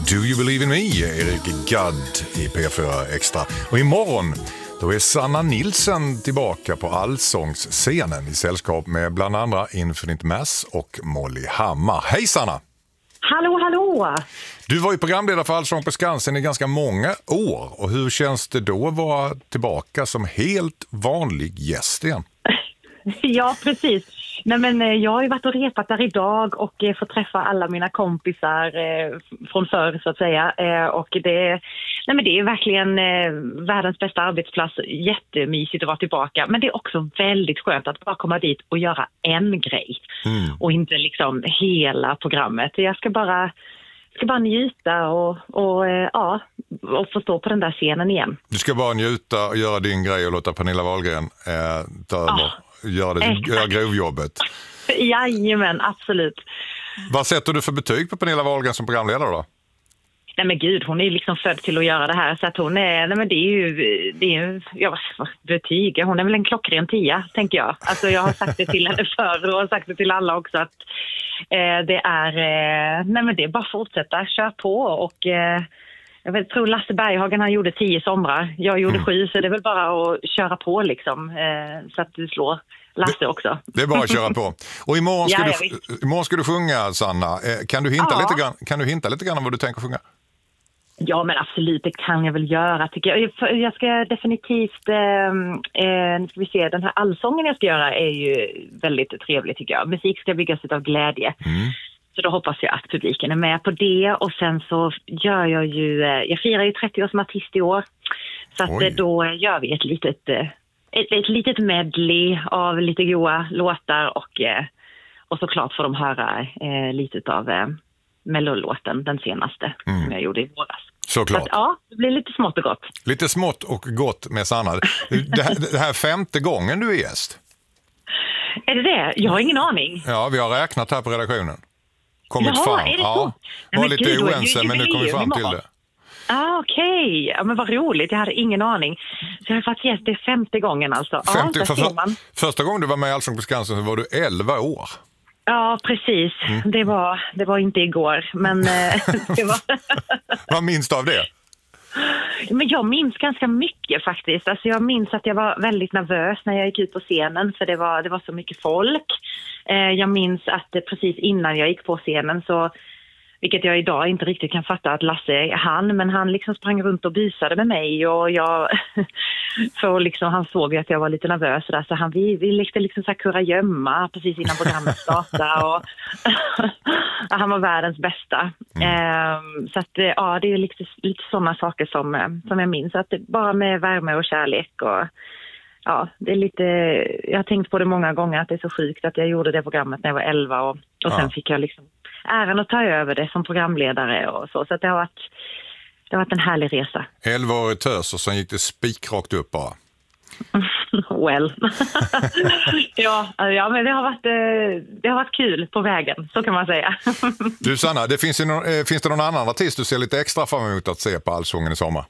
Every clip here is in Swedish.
Do You Believe In Me, Erik Gadd i P4 Extra. Och imorgon då är Sanna Nilsson tillbaka på allsångsscenen i sällskap med bland andra Infinite Mass och Molly Hammar. Hej Sanna! Hallå, hallå! Du var ju programledare för Allsång på Skansen i ganska många år. Och hur känns det då att vara tillbaka som helt vanlig gäst igen? Ja, precis. Nej, men jag har ju varit och repat där idag och fått träffa alla mina kompisar från förr så att säga. Och det är verkligen världens bästa arbetsplats. Jättemysigt att vara tillbaka. Men det är också väldigt skönt att bara komma dit och göra en grej. Och inte liksom hela programmet. Jag ska bara njuta och få stå på den där scenen igen. Du ska bara njuta och göra din grej och låta Pernilla Wahlgren ta över. Göra grovjobbet. Jajamän, absolut. Vad sätter du för betyg på Pernilla Wahlgren som programledare då? Nej men gud, hon är ju liksom född till att göra det här. Så att hon är, nej men det är ju betyg. Hon är väl en klockren 10, tänker jag. Alltså jag har sagt det till henne förr och har sagt det till alla också att det är bara att fortsätta, kör på och jag tror Lasse Berghagen han gjorde 10 somrar. Jag gjorde 7, så det är väl bara att köra på liksom så att du slår Lasse också. Det är bara att köra på. Och imorgon ska du sjunga, Sanna. Kan du hinta lite grann om vad du tänker sjunga? Ja, men absolut, det kan jag väl göra tycker jag. Jag ska definitivt, nu ska vi se, den här allsången jag ska göra är ju väldigt trevlig tycker jag. Musik ska byggas av glädje. Så då hoppas jag att publiken är med på det. Och sen så gör jag firar ju 30 år som artist i år. Så att då gör vi ett litet medley av lite goa låtar. Och såklart får de höra lite av Mellolåten, den senaste som jag gjorde i våras. Såklart. Så att, det blir lite smått och gott. Lite smått och gott med Sanna. Det här 5:e gången du är gäst. Är det det? Jag har ingen aning. Ja, vi har räknat här på redaktionen. Är det så? Var lite oense men nu kommer vi fram till det. Okej. Ja, men vad roligt. Jag hade ingen aning. Så jag har faktiskt gäst det 5:e gången alltså. Första gången du var med i Allsång på Skansen så var du 11 år. Ja, precis. Det var inte igår, men det var... Vad minns du av det? Men jag minns ganska mycket faktiskt. Alltså jag minns att jag var väldigt nervös när jag gick ut på scenen för det var så mycket folk. Jag minns att precis innan jag gick på scenen så, vilket jag idag inte riktigt kan fatta att Lasse är han, men han liksom sprang runt och busade med mig och för liksom, han såg att jag var lite nervös där, så vi lekte liksom så här kurragömma precis innan programmet startade och han var världens bästa. Så att det är lite sådana saker som jag minns, att det bara med värme och kärlek och det är lite, jag har tänkt på det många gånger att det är så sjukt att jag gjorde det programmet när jag var 11 och sen fick jag liksom äran att ta över det som programledare och så att det har varit en härlig resa. 11-årig tös och sen gick det spikrakt upp bara. Well. ja, men det har varit kul på vägen, så kan man säga. Du Sanna, finns det någon annan artist du ser lite extra fram emot att se på Allsången i sommar?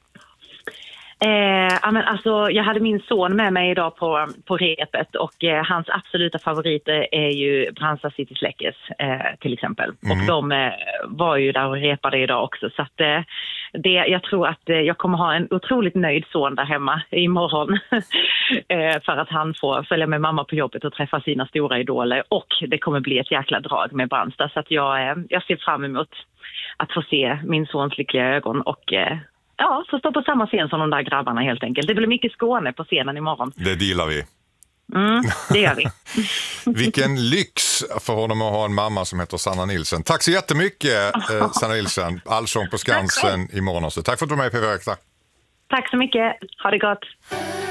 Men alltså, jag hade min son med mig idag på repet och hans absoluta favoriter är ju Bransa City Släckes till exempel. Och de var ju där och repade idag också, så att jag tror att jag kommer ha en otroligt nöjd son där hemma imorgon för att han får följa med mamma på jobbet och träffa sina stora idoler, och det kommer bli ett jäkla drag med Bransta, så att jag ser fram emot att få se min sons lyckliga ögon och så stå på samma scen som de där grabbarna helt enkelt. Det blir mycket Skåne på scenen imorgon. Det gillar vi. Det gör vi. Vilken lyx för honom att ha en mamma som heter Sanna Nilsson. Tack så jättemycket Sanna Nilsson. Allsång på Skansen imorgon också. Tack för att du var med på P4 Extra. Tack så mycket. Ha det gott.